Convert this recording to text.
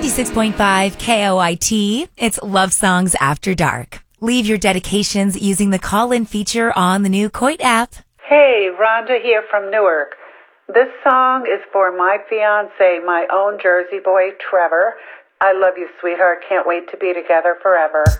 96.5 KOIT. It's Love Songs After Dark. Leave your dedications using the call-in feature on the new Coit app. Hey, Rhonda here from Newark. This song is for my fiance, my own Jersey boy, Trevor. I love you, sweetheart. Can't wait to be together forever.